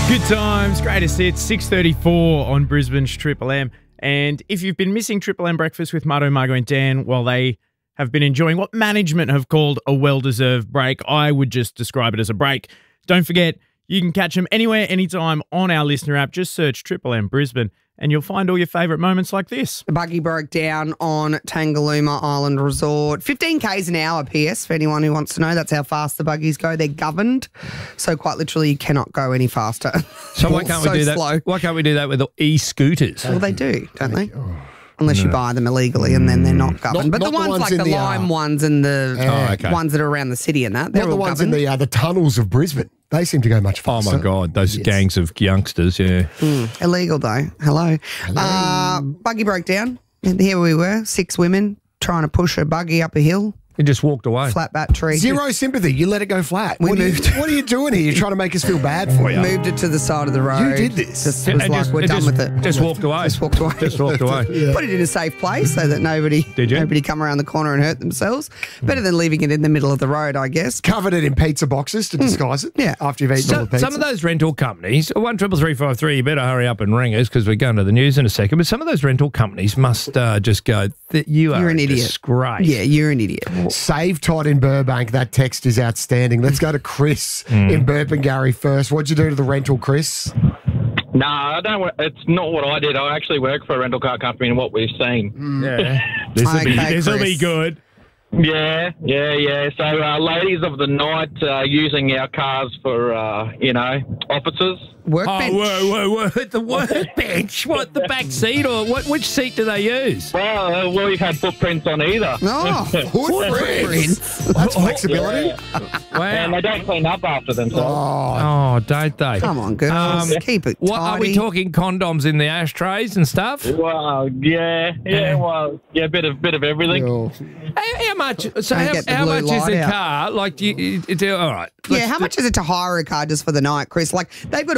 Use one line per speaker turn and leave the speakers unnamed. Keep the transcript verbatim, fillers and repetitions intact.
Good times, greatest hits, six thirty-four on Brisbane's Triple M. And if you've been missing Triple M Breakfast with Marto, Margo and Dan while they have been enjoying what management have called a well-deserved break, I would just describe it as a break. Don't forget, you can catch them anywhere, anytime on our listener app. Just search Triple M Brisbane and you'll find all your favourite moments like this.
The buggy broke down on Tangalooma Island Resort. fifteen kays an hour, P S, for anyone who wants to know. That's how fast the buggies go. They're governed, so quite literally you cannot go any faster.
So why can't
so
we do that?
slow.
Why can't we do that with the e-scooters?
Well, they do, don't they? Unless you buy them illegally and then they're not governed.
Not-
but the
not the
ones
ones
like
in
the
the,
lime
uh,
ones and the
Oh, okay.
ones that are around the city and that, they're
Not the
all
ones
governed.
in the uh, the tunnels of Brisbane. They seem to go much
Oh,
faster.
my God. Those
Yes.
gangs of youngsters, yeah.
Mm, illegal though. Hello. Uh, buggy broke down. And here we were, six women trying to push a buggy up a hill,
He just walked away.
flat battery.
Zero sympathy. You let it go flat.
We
what, are you,
moved.
what are you doing here? You're trying to make us feel bad for you.
Moved it to the side of the road.
You did this.
Just was
And
like,
just-
we're
and
done
just-
with it.
Just walked away.
Just walked away.
Just walked away.
Put it in a safe place so that nobody
Did you?
nobody come around the corner and hurt themselves. Better than leaving it in the middle of the road, I guess.
Covered it in pizza boxes to disguise it.
Yeah.
After you've eaten all
So,
the pizza.
some of those rental companies, one triple three five three. You better hurry up and ring us because we're going to the news in a second. But some of those rental companies must uh, just go, that you are
You're an
a
idiot.
disgrace.
Yeah, you're an idiot.
Save Todd in Burbank. That text is outstanding. Let's go to Chris in Burpengary first. What'd you do to the rental, Chris?
No, I don't. wo- It's not what I did. I actually work for a rental car company, and what we've seen.
Yeah. This will be,
Okay,
this'll be
Chris.
good.
Yeah, yeah, yeah. So, uh, ladies of the night, uh, using our cars for, uh, you know, offices.
Workbench.
Oh, whoa, whoa, whoa. The workbench. What, the back seat or what? Which seat do they use?
Well, uh, well, we've had footprints on either.
Oh,
Footprints. That's flexibility.
And
Wow.
they don't clean up after themselves.
Oh,
Oh, don't they?
come on, girls.
Um,
Keep it
What, are we
tidy.
talking condoms in the ashtrays and stuff?
Well, yeah, yeah, well, yeah, a bit of bit of everything.
oh.
How, how much? So
Don't
how,
get the
how
blue
much is
light
a
out.
car? Like, do you, you do, all right.
Yeah,
let's
how
do-
much is it to hire a car just for the night, Chris? Like, they've got